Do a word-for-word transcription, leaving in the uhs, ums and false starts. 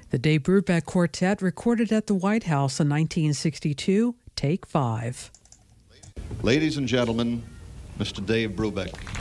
The Dave Brubeck Quartet recorded at the White House in nineteen sixty-two, take five. Ladies and gentlemen, Mister Dave Brubeck.